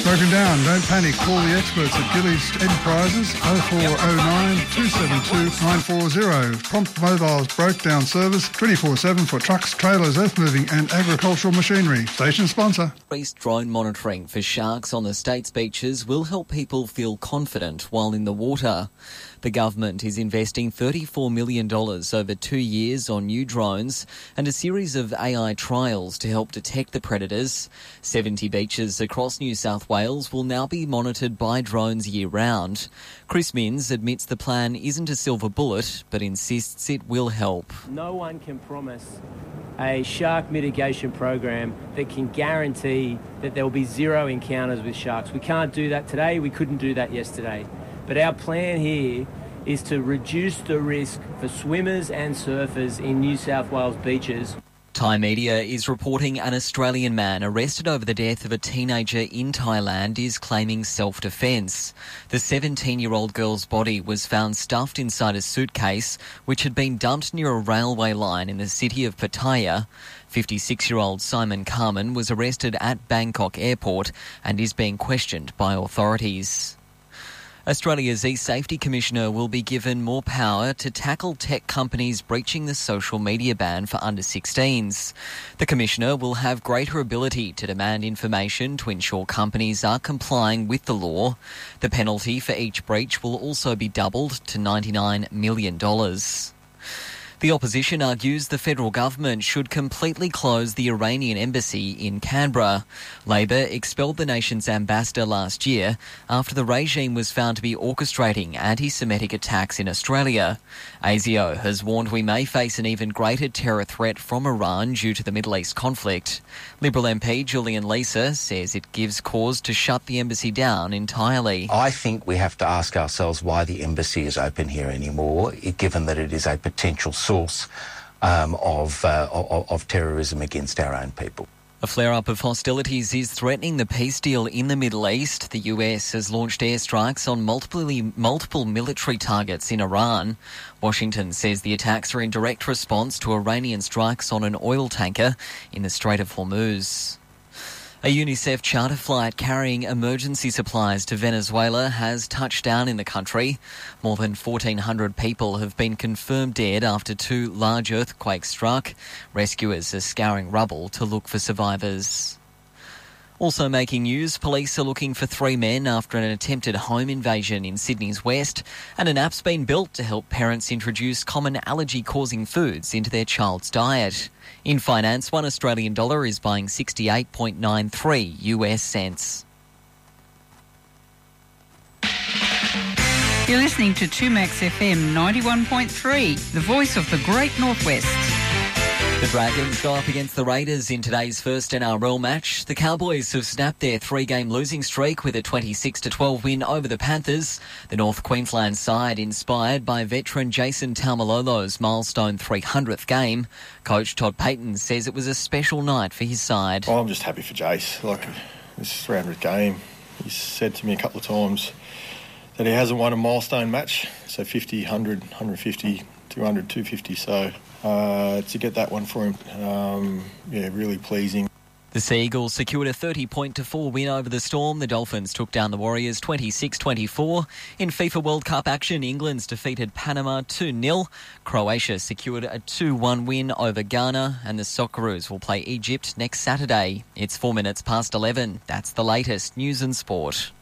Broken down, don't panic. Call the experts at Gillies Enterprises 0409 272 940. Prompt Mobile's broke down service 24/7 for trucks, trailers, earth moving and agricultural machinery. Station sponsor. Increased drone monitoring for sharks on the state's beaches will help people feel confident while in the water. The government is investing $34 million over 2 years on new drones and a series of AI trials to help detect the predators. 70 beaches across New South Wales will now be monitored by drones year-round. Chris Minns admits the plan isn't a silver bullet, but insists it will help. No one can promise a shark mitigation program that can guarantee that there will be zero encounters with sharks. We can't do that today. We couldn't do that yesterday. But our plan here is to reduce the risk for swimmers and surfers in New South Wales beaches. Thai media is reporting an Australian man arrested over the death of a teenager in Thailand is claiming self-defence. The 17-year-old girl's body was found stuffed inside a suitcase which had been dumped near a railway line in the city of Pattaya. 56-year-old Simon Carmen was arrested at Bangkok Airport and is being questioned by authorities. Australia's eSafety Commissioner will be given more power to tackle tech companies breaching the social media ban for under-16s. The Commissioner will have greater ability to demand information to ensure companies are complying with the law. The penalty for each breach will also be doubled to $99 million. The opposition argues the federal government should completely close the Iranian embassy in Canberra. Labor expelled the nation's ambassador last year after the regime was found to be orchestrating anti-Semitic attacks in Australia. ASIO has warned we may face an even greater terror threat from Iran due to the Middle East conflict. Liberal MP Julian Leeser says it gives cause to shut the embassy down entirely. I think we have to ask ourselves why the embassy is open here anymore, given that it is a potential source of terrorism against our own people. A flare-up of hostilities is threatening the peace deal in the Middle East. The US has launched airstrikes on multiple military targets in Iran. Washington says the attacks are in direct response to Iranian strikes on an oil tanker in the Strait of Hormuz. A UNICEF charter flight carrying emergency supplies to Venezuela has touched down in the country. More than 1,400 people have been confirmed dead after 2 large earthquakes struck. Rescuers are scouring rubble to look for survivors. Also making news, police are looking for 3 men after an attempted home invasion in Sydney's west, and an app's been built to help parents introduce common allergy-causing foods into their child's diet. In finance, $1 Australian dollar is buying 68.93 US cents. You're listening to 2Max FM 91.3, the voice of the Great Northwest. The Dragons go up against the Raiders in today's first NRL match. The Cowboys have snapped their 3-game losing streak with a 26-12 win over the Panthers. The North Queensland side inspired by veteran Jason Taumalolo's milestone 300th game. Coach Todd Payton says it was a special night for his side. I'm just happy for Jace. Like, this 300th game, he's said to me a couple of times that he hasn't won a milestone match. So 50, 100, 150, 200, 250. So to get that one for him, really pleasing. The Sea Eagles secured a 30-4 win over the Storm. The Dolphins took down the Warriors 26-24. In FIFA World Cup action, England's defeated Panama 2-0. Croatia secured a 2-1 win over Ghana, and the Socceroos will play Egypt next Saturday. It's 4 minutes past 11. That's the latest news and sport.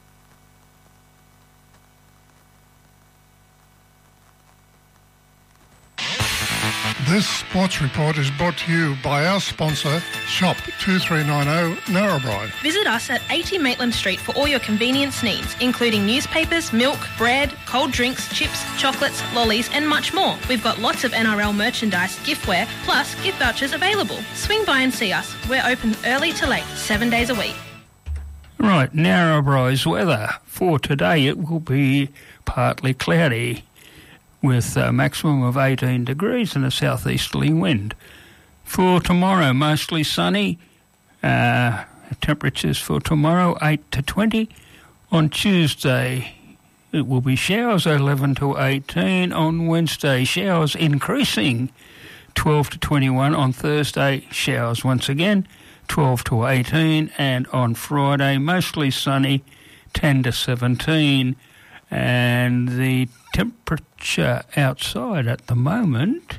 This sports report is brought to you by our sponsor, Shop 2390 Narrabri. Visit us at 80 Maitland Street for all your convenience needs, including newspapers, milk, bread, cold drinks, chips, chocolates, lollies and much more. We've got lots of NRL merchandise, giftware, plus gift vouchers available. Swing by and see us. We're open early to late, 7 days a week. Right, Narrabri's weather. For today it will be partly cloudy, with a maximum of 18 degrees and a southeasterly wind. For tomorrow, mostly sunny. Temperatures for tomorrow, 8 to 20. On Tuesday, it will be showers, 11 to 18. On Wednesday, showers increasing, 12 to 21. On Thursday, showers once again, 12 to 18, and on Friday, mostly sunny, 10 to 17, and the temperature outside at the moment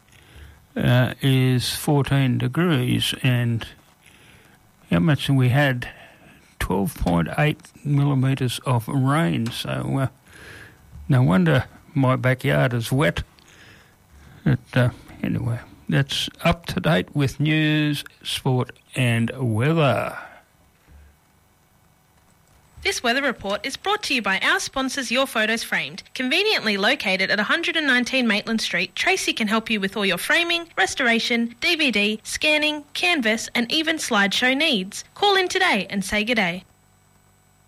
is 14 degrees, and how much we had? 12.8 millimetres of rain, so no wonder my backyard is wet. But anyway, that's up to date with news, sport and weather. This weather report is brought to you by our sponsors, Your Photos Framed. Conveniently located at 119 Maitland Street, Tracy can help you with all your framing, restoration, DVD, scanning, canvas and even slideshow needs. Call in today and say good day.